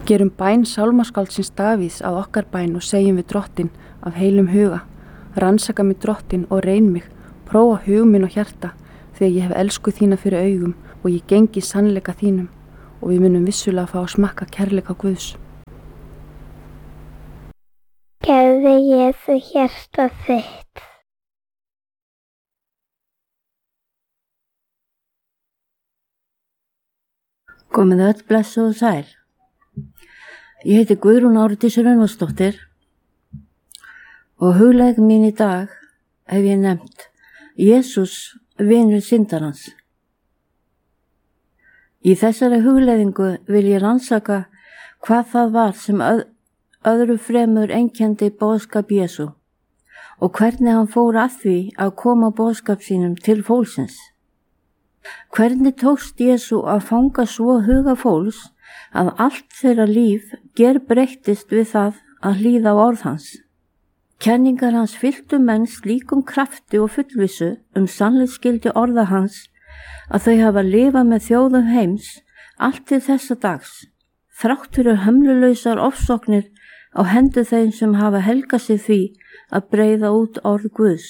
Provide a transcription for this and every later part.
Gerum bæn sálmaskáldsins Davíðs að okkar bæn og segjum við Drottinn af heilum huga. Rannsaka mig Drottinn og reyn mig, prófa hug minn og hjarta, þegar ég hef elsku þína fyrir augum og ég gengi sannleika þínum, og við munum vissulega fá að smakka kærleika Guðs. Gefðu Jesú hjarta þitt. Komið öll blessuð og sæl. Ég heiti Guðrún Árdís Runnarsdóttir og hugleik mín í dag hef ég nefnt Jesús vinur syndarans. Í þessari hugleiðingu vil ég rannsaka hvað það var sem öðru fremur einkenndi boðskap Jesú og hvernig hann fór að því að koma boðskap sínum til fólksins. Hvernig tókst Jesú að fanga svo huga fólks að allt þeirra líf gerbreyttist við það að hlýða á orð hans. Kenningar hans fylltu menn slíkum krafti og fullvissu sannleiksgildi orða hans að þau hafa lifað með þjóðum heims allt til þessa dags, þrátt fyrir hömlulausar ofsóknir á hendur þeim sem hafa helgað sig því að breiða út orð Guðs.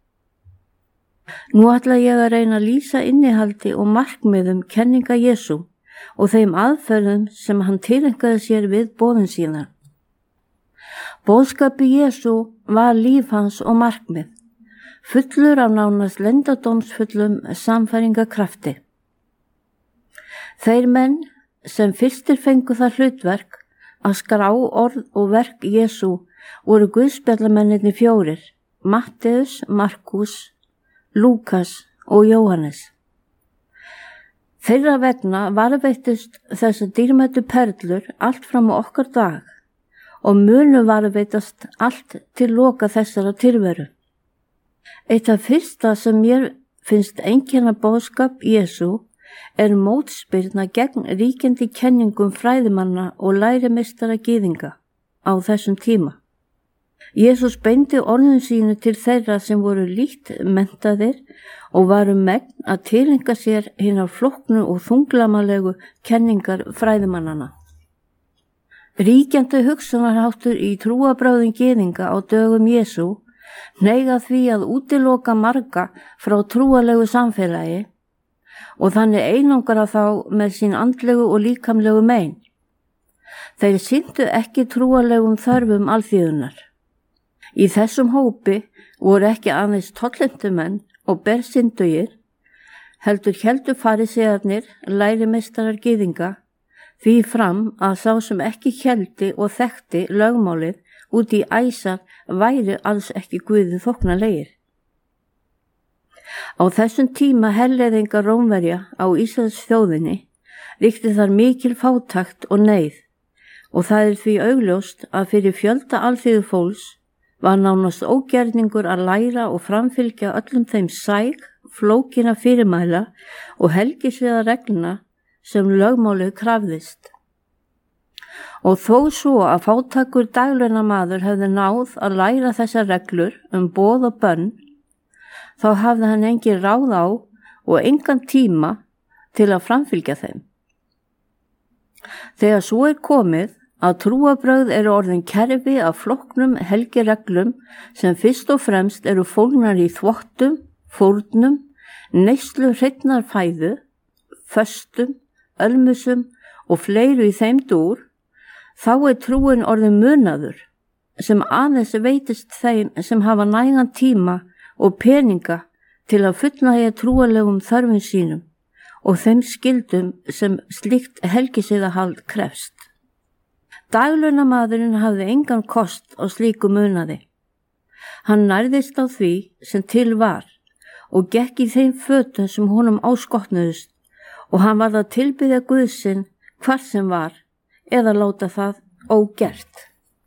Nú ætla ég að reyna að lýsa innihaldi og markmiðum kenninga Jesú og þeim aðferðum sem hann tileinkaði sér við boðin sína. Boðskapi Jesú var líf hans og markmið, fullur af nánast leyndardómsfullum sannfæringarkrafti. Þeir menn sem fyrstir fengu það hlutverk að skrá orð og verk Jesú voru guðspjallamennirnir 4, Matteus, Markus, Lúkas og Jóhannes. Þeirra vegna varðveittust þessar dýrmætu perlur allt fram á okkar dag og munu varðveitast allt til loka þessara tilveru. Eitt af fyrsta sem mér finnst einkenna boðskap Jesú mótspyrna gegn ríkjandi kenningum fræðimanna og lærimeistara gyðinga á þessum tíma. Jesús beindi orðum sínu til þeirra sem voru lítt menntaðir og varu megn að tileinka sér hinar flóknu og þunglamalegu kenningar fræðimannana. Ríkjandi hugsunarháttur í trúarbrögðum gyðinga á dögum Jesú hneigað því að útiloka marga frá trúarlegu samfélagi og þannig einangra þá með sín andlegu og líkamlegu mein. Þeir sinntu ekki trúarlegum þörfum alþýðunnar. Í þessum hópi voru ekki aðeins tollentumenn og bersyndugir, heldur héldu farisearnir, lærimeistarar gyðinga, því fram að sá sem ekki héldi og þekkti lögmálið út í æsar væri alls ekki Guði þóknanlegir. Á þessum tíma herleiðinga Rómverja á Ísraels þjóðinni ríkti þar mikil fátækt og neyð og það því augljóst að fyrir fjölda alþýðu fólks var nánast ógerningur að læra og framfylgja öllum þeim sæg, flókina fyrirmæla og helgisviða regluna sem lögmálið krafðist. Og þó svo að fátækur daglaunamaður hefði náð að læra þessar reglur boð og bönn, þá hafði hann engin ráð á og engan tíma til að framfylgja þeim. Þegar svo komið að trúarbrögð eru orðin kerfi af flóknum helgireglum sem fyrst og fremst eru fólgnar í þvottum, fórnum, neyslu hreinnar fæðu, föstum, ölmusum og fleiru í þeim dúr, þá trúin orðin munaður sem aðeins veitist þeim sem hafa nægan tíma og peninga til að fullnægja trúarlegum þörfum sínum og þeim skildum sem slíkt helgisiðahald krefst. Daglaunamaðurinn hafði engan kost á slíku munaði. Hann nærðist á því sem til var og gekk í þeim fötum sem honum áskotnuðust og hann varð að tilbiðja Guð sinn hvar sem var eða láta það ógert.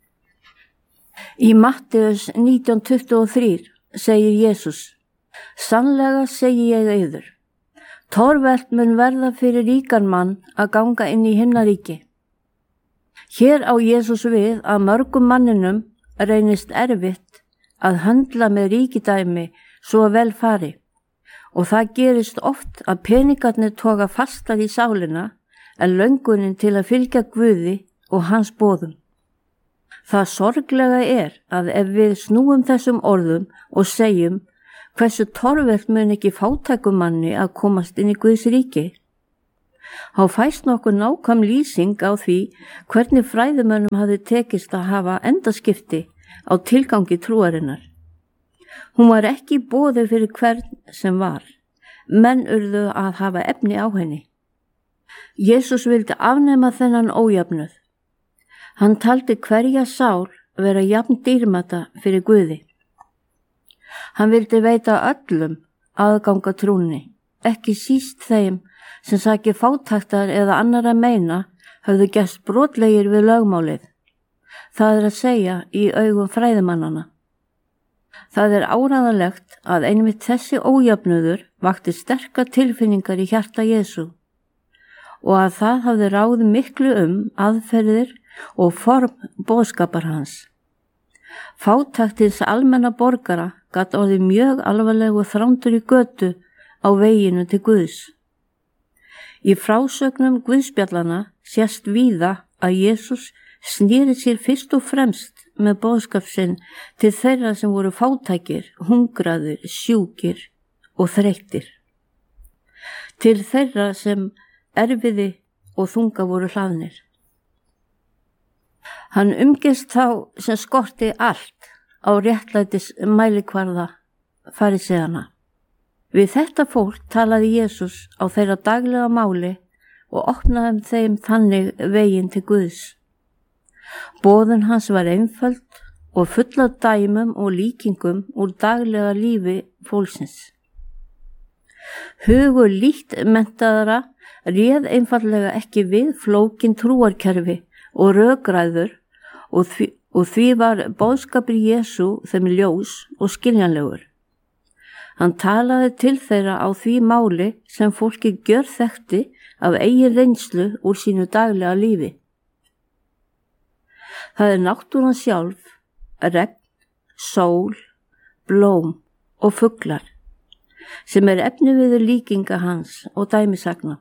Í Matteus 19:23 segir Jesús: Sannlega segi ég yður, torvelt mun verða fyrir ríkan mann að ganga inn í himnaríki. Hér á Jesús við að mörgum manninum reynist erfitt að höndla með ríkidæmi svo vel fari og það gerist oft að peningarnir toga fastar í sálina en löngunin til að fylgja Guði og hans boðum. Það sorglega að ef við snúum þessum orðum og segjum hversu torvelt mun ekki fátækum manni að komast inn í Guðs ríki, þá fæst nokkuð nákvæm lýsing á því hvernig fræðimönnum hafði tekist að hafa endaskipti á tilgangi trúarinnar. Hún var ekki í boði fyrir hvern sem var. Menn urðu að hafa efni á henni. Jesús vildi afnema þennan ójöfnuð. Hann taldi hverja sál vera jafn dýrmæta fyrir Guði. Hann vildi veita öllum aðganga trúnni, ekki síst þeim sem saki fátæktar eða annarra meina höfðu gerst brotlegir við lögmálið. Það að segja í augum fræðimannana. Það áræðanlegt að einmitt þessi ójöfnuður vakti sterkar tilfinningar í hjarta Jesú og að það hafði ráð miklu aðferðir og form boðskapar hans. Fátæktins almenna borgara gat orðið mjög alvarlegu þrándur í götu á veginu til Guðs. Í frásögnum Guðspjallana sést víða að Jesús sneri sér fyrst og fremst með boðskap sinn til þeirra sem voru fátækir, hungraðir, sjúkir og þreyttir. Til þeirra sem erfiði og þunga voru hlaðnir. Hann umgist þá sem skorti allt á réttlætis mælikvarða fariseana. Við þetta fólk talaði Jesús á þeirra daglega máli og opnaði þeim þannig veginn til Guðs. Boðun hans var einföld og full af dæmum og líkingum úr daglega lífi fólksins. Hugur lítt menntaðra réð einfallega ekki við flókin trúarkerfi og rökræður og því var boðskapur Jesú þeim ljós og skiljanlegur. Hann talaði til þeirra á því máli sem fólki gjörþekkti af eigin reynslu úr sínu daglega lífi. Það náttúran sjálf, regn, sól, blóm og fuglar sem efniviður líkinga hans og dæmisagna.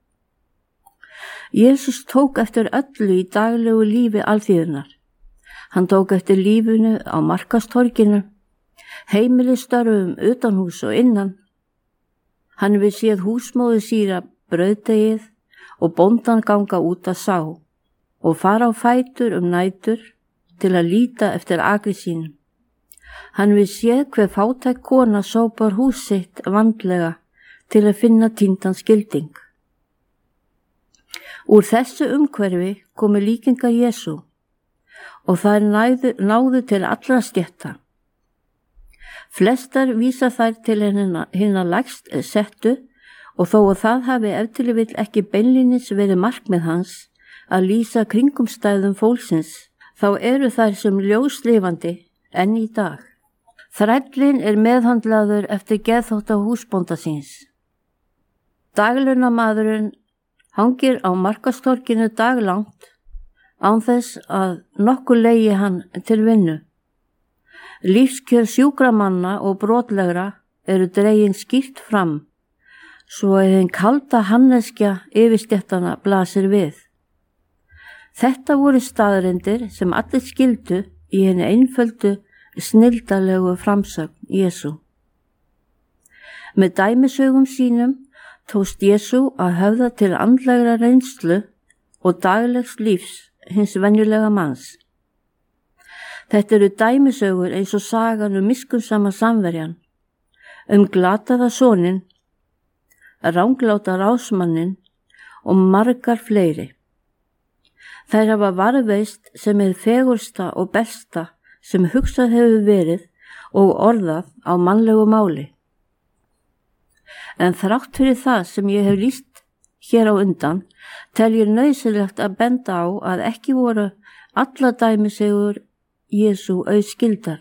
Jesús tók eftir öllu í daglegu lífi alþýðunnar. Hann tók eftir lífinu á markastorginu, heimilistörfum utanhús og innan. Hann við séð húsmóður síra brauðdegið og bóndan ganga út að sá og fara á fætur nætur til að líta eftir akri sínum. Hann við séð hver fátæk kona sópar hús sitt vandlega til að finna týndan skilding. Úr þessu umhverfi komu líkingar Jesú og þær náðu til allra stétta. Flestar vísa þær til hinna lægst settu og þó að það hafi ef til vill ekki beinlínis verið markmið hans að lýsa kringumstæðum fólksins, þá eru þær sem ljóslifandi enn í dag. Þrællinn meðhandlaður eftir geðþótta húsbónda síns. Daglunamaðurinn hangir á markastorkinu daglangt án þess að nokkuð legi hann til vinnu. Lífskjör sjúkramanna og brotlegra eru dregin skýrt fram, svo hinn kalda hanneskja yfirstéttana blasir við. Þetta voru staðreyndir sem allir skildu í henni einföldu, snilldarlegu framsögn Jesú. Með dæmisögum sínum tókst Jesú að höfða til andlegra reynslu og daglegs lífs hins venjulega manns. Þetta eru dæmisögur eins og sagan miskunnsama samverjan, glataða soninn, rangláta rásmanninn og margar fleiri. Þær hafa varðveist sem fegursta og besta sem hugsað hefur verið og orðað á mannlegu máli. En þrátt fyrir það sem ég hef lýst hér á undan, tel ég nauðsynlegt að benda á að ekki voru alla dæmisögur Jesú auðskildar.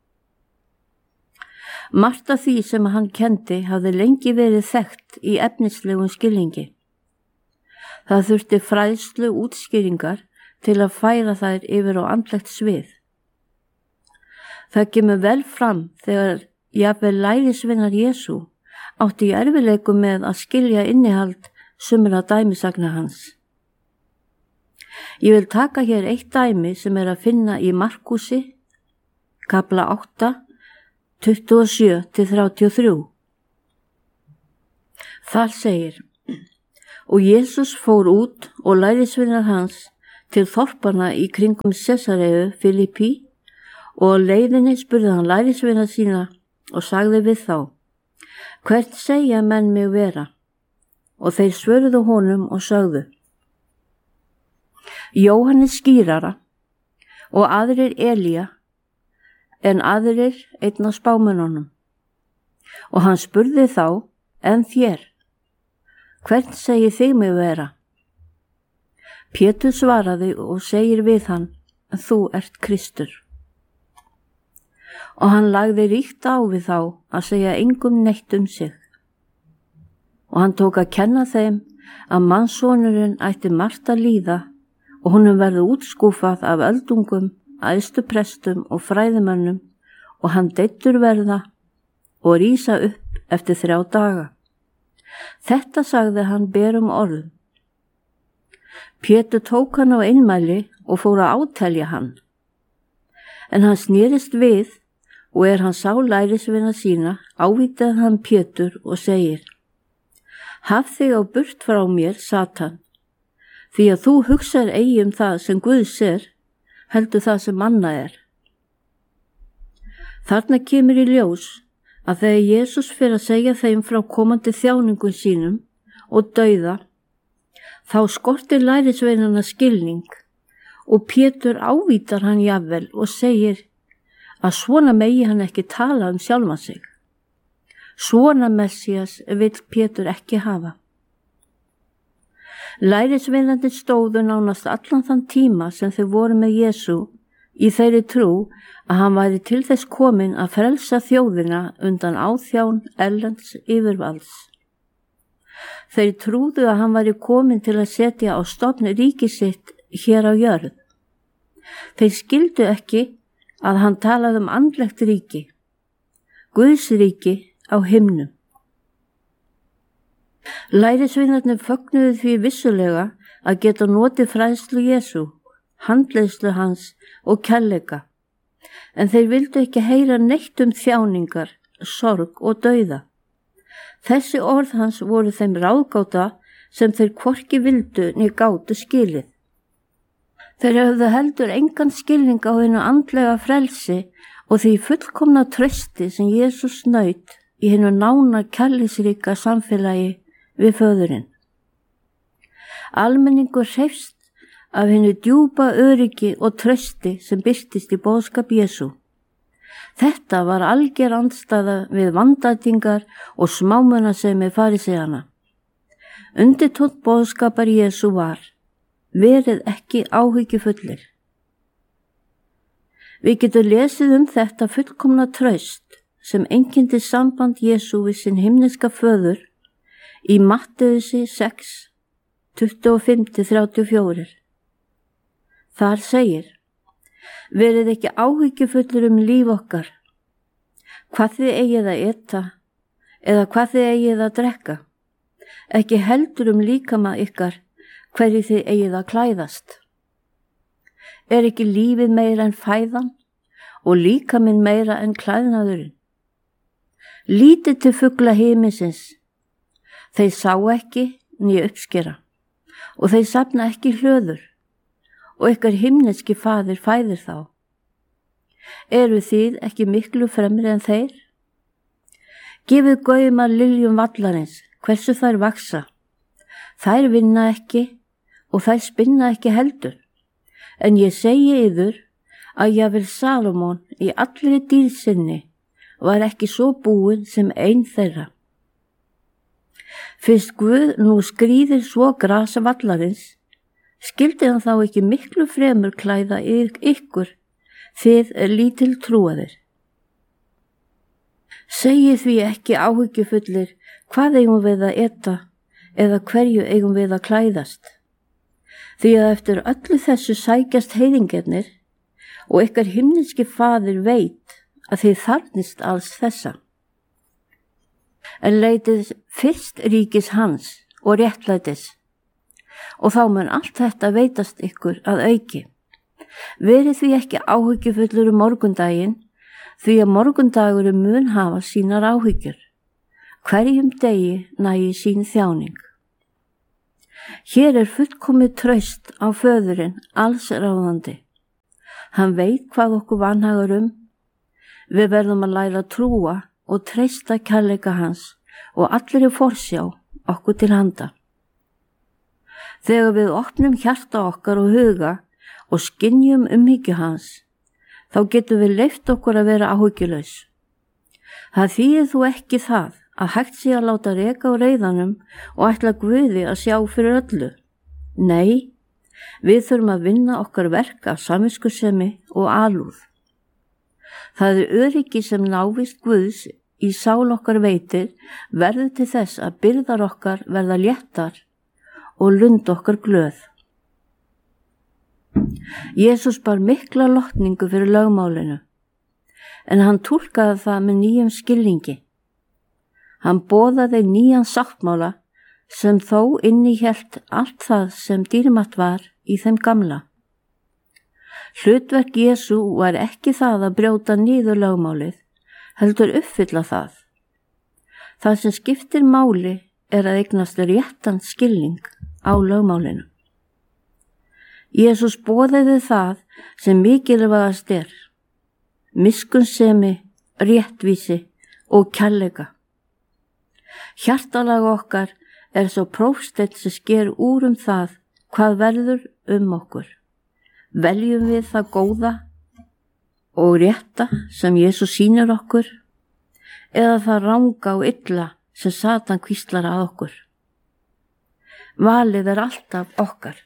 Margt af því sem hann kenndi hafði lengi verið þekkt í efnislegum skilningi. Það þurfti fræðslu útskýringar til að færa þær yfir á andlegt svið. Það kemur vel fram þegar jafnvel lærisveinar Jesú átti í erfiðleikum með að skilja innihald sumra dæmisagna hans. Ég vil taka hér eitt dæmi sem að finna í Markúsi, kapla 8, 27-33. Þar segir: Og Jesús fór út og lærisveinar hans til þorparna í kringum Sesareu Filippi, og á leiðinni spurði hann lærisveina sína og sagði við þá: Hvern segja menn mig vera? Og þeir svöruðu honum og sögðu: Jóhannes skírara, og aðrir Elía, en aðrir einn af spámönnunum. Og hann spurði þá: En þér, hvern segir þig mig vera? Pétur svaraði og segir við hann: Þú ert Kristur. Og hann lagði ríkt á við þá að segja engum neitt sig. Og hann tók að kenna þeim að mannssonurinn ætti margt að líða og honum verði útskúfað af öldungum, æðstu prestum og fræðimönnum, og hann deyddur verða og rísa upp eftir 3 daga. Þetta sagði hann berum orðum. Pétur tók hann á einmæli og fór að átelja hann. En hann snerist við, og hann sá lærisveina sína, ávítaði hann Pétur og segir: Haf þig á burt frá mér, Satan, því að þú hugsar eigi það sem Guðs heldur það sem manna Þarna kemur í ljós að þegar Jesús fer að segja þeim frá komandi þjáningum sínum og dauða, þá skortir lærisveinana skilning, og Pétur ávítar hann jafnvel og segir að svona megi hann ekki tala sjálfan sig. Svona Messías vill Pétur ekki hafa. Lærisveinarnir stóðu nánast allan þann tíma sem þau voru með Jesú í þeirri trú að hann væri til þess kominn að frelsa þjóðina undan áþján erlends yfirvalds. Þeir trúðu að hann væri kominn til að setja á stofn ríki sitt hér á jörð. Þeir skildu ekki að hann talaði andlegt ríki, Guðs ríki á himnum. Lærisveinarnir fögnuðu því vissulega að geta notið fræðslu Jesú, handleiðslu hans og kærleika, en þeir vildu ekki heyra neitt þjáningar, sorg og dauða. Þessi orð hans voru þeim ráðgáta sem þeir hvorki vildu né gátu skilið. Þeir höfðu heldur engan skilning á hinu andlega frelsi og því fullkomna trausti sem Jesús naut í hinu nána kærleiksríka samfélagi við föðurinn. Almenningur hreifst af hinu djúpa öryggi og trausti sem birtist í boðskap Jesú. Þetta var alger andstæða við vandætingar og smámunasemi fariseiana. Undirtónn boðskapar Jesú var: verið ekki áhyggjufullir. Við getum lesið þetta fullkomna traust sem einkenndi samband Jesú við sinn himneska föður í Matteusi 6, 25-34. Þar segir: verið ekki áhyggjufullir líf okkar, hvað þið eigið að eta eða hvað þið eigið að drekka, ekki heldur líkama ykkar, hverju þið eigið að klæðast. Ekki lífið meira en fæðan og líkaminn meira en klæðnaðurinn? Lítið til fugla himinsins, þeir sá ekki né uppskera, og þeir safna ekki hlöður, og ykkar himneski faðir fæðir þá. Eru þið ekki miklu fremri en þeir? Gefið gaum að liljum vallarins, hversu þær vaksa. Þær vinna ekki og þær spinna ekki heldur, en ég segi yður að jafnvel Salómon í allri dýrð sinni var ekki svo búinn sem ein þeirra. Fyrst Guð nú skrýðir svo grasa vallarins, skildi hann þá ekki miklu fremur klæða ykkur, þið lítil trúaðir. Segið því ekki áhyggjufullir, hvað eigum við að eta eða hverju eigum við að klæðast? Því að eftir öllu þessu sækjast heiðingjarnir, og ykkar himneski faðir veit að þið þarfnist alls þessa. En leitið fyrst ríkis hans og réttlætis, og þá mun allt þetta veitast ykkur að auki. Verið því ekki áhyggjufullur morgundaginn, því að morgundagurum mun hafa sínar áhyggjur. Hverjum degi nægi sín þjáning. Hér fullkomið traust á föðurinn allsráðandi. Hann veit hvað okkur vanhagar Við verðum að læra að trúa og treysta kærleika hans og allir forsjá okkur til handa. Þegar við opnum hjarta okkar og huga og skynjum umhyggju hans, þá getum við leyft okkur að vera áhyggjulaus. Það þýðir þú ekki það að hægt sé að láta reka á reiðanum og ætla Guði að sjá fyrir öllu. Nei, við þurfum að vinna okkar verk af samviskusemi og alúð. Það öryggi sem návist Guðs í sál okkar veitir verður til þess að byrðar okkar verða léttar og lund okkar glöð. Jesús bar mikla lotningu fyrir lögmálinu, en hann túlkaði það með nýjum skilningi. Hann boðaði nýjan sáttmála sem þó innihélt allt það sem dýrmætt var í þeim gamla. Hlutverk Jesú var ekki það að brjóta niður lögmálið, heldur uppfylla það. Það sem skiptir máli að eignast réttan skilning á lögmálinu. Jesús boðaði það sem mikilvægast miskunnsemi, réttvísi og kærleika. Hjartalag okkar svo prófsteinn sem sker úr það hvað verður okkur. Veljum við það góða og rétta sem Jesús sýnir okkur, eða það ranga og illa sem Satan hvíslar að okkur. Valið alltaf okkar.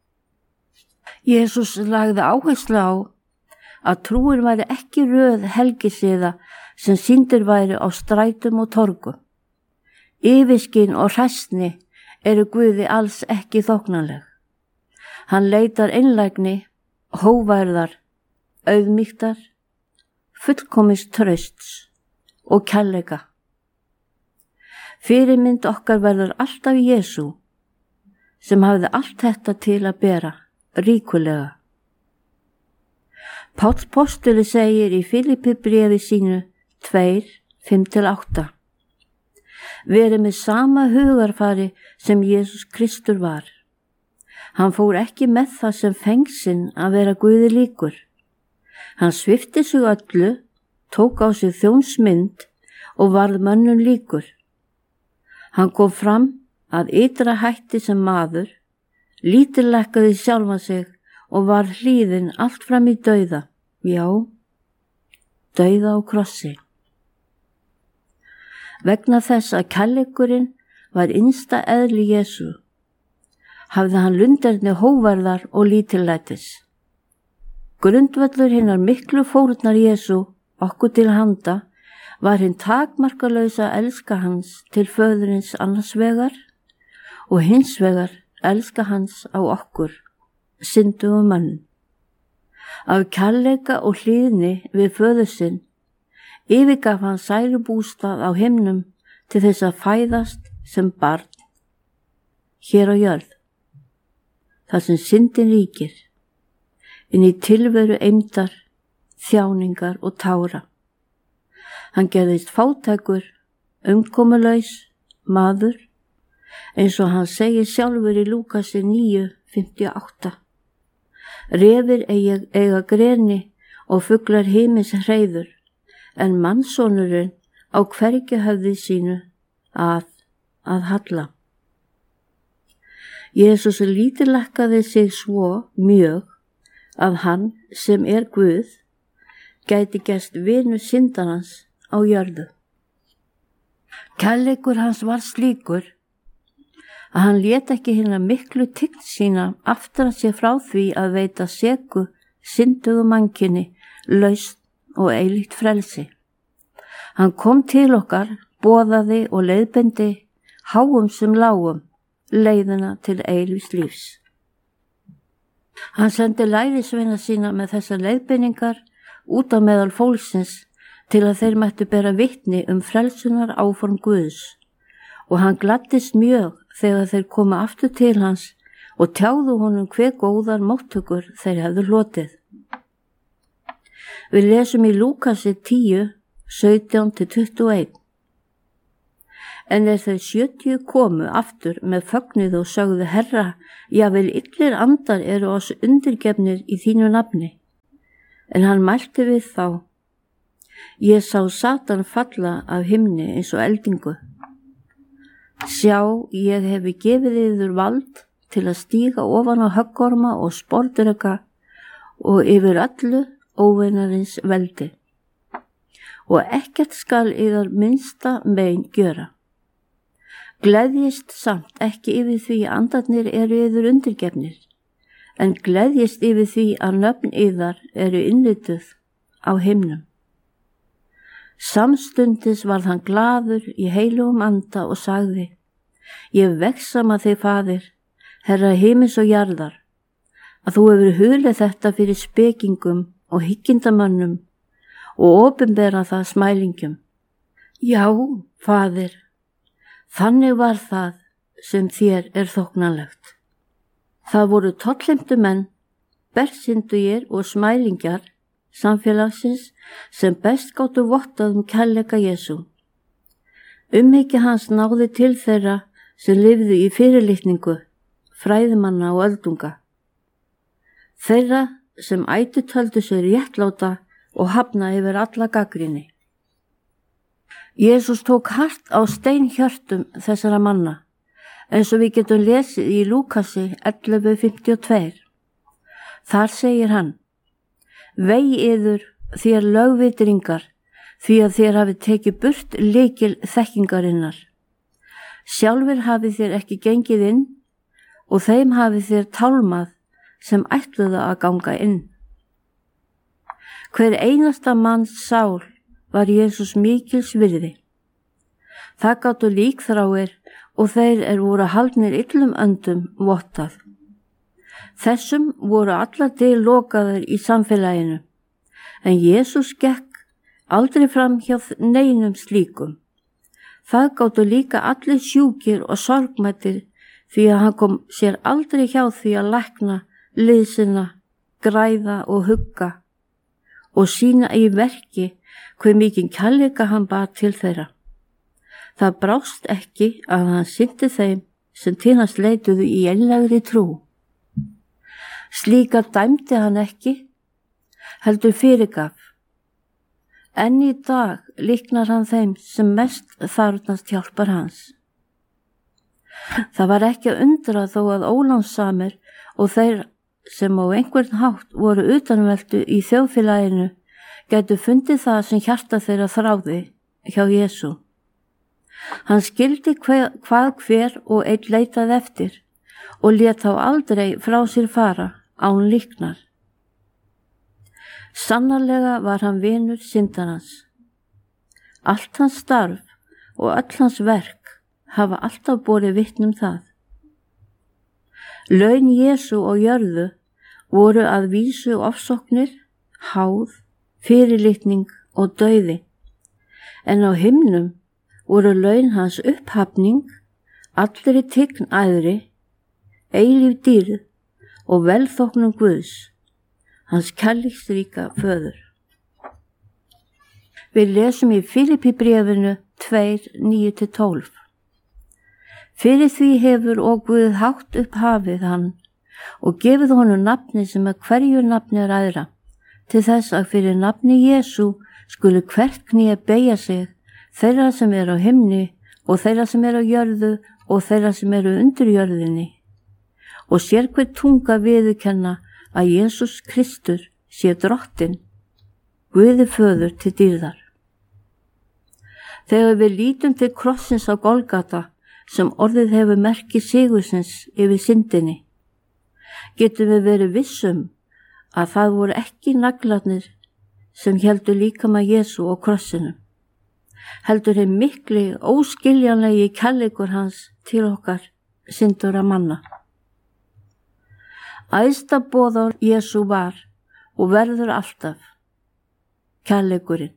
Jesús lagði áherslu á að trúin væri ekki röð helgisiða sem sýndir væri á strætum og torgum. Yfirskyn og hræsni Guði alls ekki þóknanleg. Hann leitar einlægni, hógværðar, auðmýktar, fullkomins trausts og kærleika. Fyrirmynd okkar verður alltaf Jesú, sem hafði allt þetta til að bera ríkulega. Páll postuli segir í Filippibréfi sínu 2:5-8: Verið með sama hugarfari sem Jesús Kristur var. Hann fór ekki með það sem fengsinn að vera Guði líkur. Hann svipti sig öllu, tók á sig þjónsmynd og varð mönnum líkur. Hann kom fram að ytra hætti sem maður, lítillækkaði sjálfan sig og var hlýðinn allt fram í dauða, já, dauða á krossi. Vegna þess að kærleikurinn var innsta eðli Jesú, hafði hann lunderni hógværðar og lítillætis. Grundvöllur hinnar miklu fórnar Jesú okkur til handa var hinn takmarkalausa elska hans til föðurins annars vegar og hins vegar elska hans á okkur, syndugum mönnum. Af kærleika og hlýðni við föður sinn yfirgaf hann sælubústað á himnum til þess að fæðast sem barn hér á jörð, þar sem syndin ríkir, inn í tilveru eymdar, þjáningar og tára. Hann gerðist fátækur, umkomulaus, maður, eins og hann segir sjálfur í Lúkasi 9:58. Refir eiga greni og fuglar himins hreiður, en mannssonurinn á hvergi höfði sínu að halla. Jesús lítillækkaði sig svo mjög að hann sem Guð gæti gerst vinur syndarans á jörðu. Kærleikur hans var slíkur að hann lét ekki hina miklu tign sína aftra sér frá því að veita seku syndugu mannkyni lausn og eilíft frelsi. Hann kom til okkar, boðaði og leiðbendi háum sem lágum leiðina til eilífs lífs. Hann sendi lærisveina sína með þessar leiðbeiningar út á meðal fólksins til að þeir mættu bera vitni frelsunar áform Guðs, og hann gladdist mjög þegar þeir koma aftur til hans og tjáðu honum hve góðar móttökur þeir hefðu hlotið. Við lesum í Lúkasi 10, 17-21. En þeir 70 komu aftur með fögnuð og sögðu: Herra, jafnvel illir andar eru oss undirgefnir í þínu nafni. En hann mælti við þá: Ég sá Satan falla af himni eins og eldingu. Sjá, ég hefi gefið yður vald til að stíga ofan á höggorma og sporðdreka og yfir öllu óvinarins veldi. Og ekkert skal yðar minnsta mein gjöra. Gleðjist samt ekki yfir því að andarnir eru yður undirgefnir, en gleðjist yfir því að nöfn yðar eru innrituð á himnum. Samstundis varð hann glaður í heilugum anda og sagði: Ég vegsama þig, Faðir, Herra himins og jarðar, að þú hefur hulið þetta fyrir spekingum og hyggindamönnum og opinbera það smælingjum. Já, Faðir, þannig var það sem þér þóknanlegt. Það voru tollheimtu menn, bersindugir og smælingjar samfélagsins sem best gátu vottað kærleika Jesú. Umhyggja hans náði til þeirra sem lifðu í fyrirlitningu, fræðimanna og öldunga. Þeirra sem ætutöldu sig réttláta og hafna yfir alla gagnrýni. Jesús tók hart á steinhjörtum þessara manna, eins og við getum lesið í Lúkasi 11:52. Þar segir hann: Vei yður þér lögvitringar, því að þér hafið tekið burt lykil þekkingarinnar. Sjálfir hafið þér ekki gengið inn og þeim hafið þér tálmað sem ætluðu að ganga inn. Hver einasta manns sál var Jesús mikils virði. Það gátu líkþráir og þeir voru haldnir illum öndum vottað. Þessum voru allar dyr lokaðir í samfélaginu, en Jesús gekk aldrei fram hjá neinum slíkum. Það gátu líka allir sjúkir og sorgmættir, því að hann kom sér aldrei hjá því að lækna, liðsina, græða og hugga og sýna í verki hve mikinn kærleika hann bar til þeirra. Það brást ekki að hann sinnti þeim sem til hans leituðu í einlægri trú. Slíka dæmdi hann ekki, heldur fyrirgaf. Enn í dag líknar hann þeim sem mest þarfnast hjálpar hans. Það var ekki að undra þó að ólánsamir og þeir sem á einhvern hátt voru utanveltu í þjóðfélaginu gætu fundið það sem hjarta þeirra þráði hjá Jesú. Hann skildi hvað hver og einn leitaði eftir og lét þá aldrei frá sér fara án líknar. Sannarlega var hann vinur syndarans. Allt hans starf og öll hans verk hafa alltaf borið vitni það. Laun Jesú á jörðu voru að vísu ofsóknir, háð, fyrirlitning og dauði, en á himnum voru laun hans upphafning, allri tign æðri, eilíf dýrð og velþóknun Guðs, hans kærleiksríka föður. Við lesum í Filippíbréfinu 2:9-12. Fyrir því hefur og Guð hátt upp hafið hann og gefið honum nafni sem að hverju nafni æðra, til þess að fyrir nafni Jesú skuli hvert kné beygja sig, þeirra sem á himni og þeirra sem á jörðu og þeirra sem undir jörðinni, og sér hver tunga viðurkenna að Jesús Kristur sé drottinn, Guði föður til dýrðar. Þegar við lítum til krossins á Golgata, sem orðið hefur merki sigursins yfir syndinni, getum við verið vissum að það voru ekki naglarnir sem héldu líkama Jesú á krossinu, heldur þeim mikli óskiljanlegi kærleikur hans til okkar syndura manna. Æðsta boðorð Jesú var og verður alltaf kærleikurinn.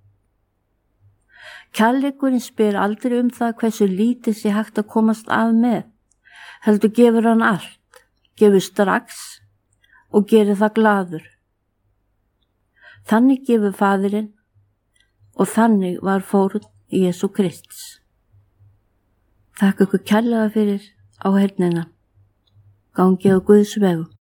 Kærleikurinn spyr aldrei það hversu lítið sé hægt að komast af með, heldur gefur hann allt, gefur strax og gerir það glaður. Þannig gefur Faðirinn og þannig var fórn Jesú Krists. Þakka ykkur kærlega fyrir á heyrnina. Gangið á Guðs vegum.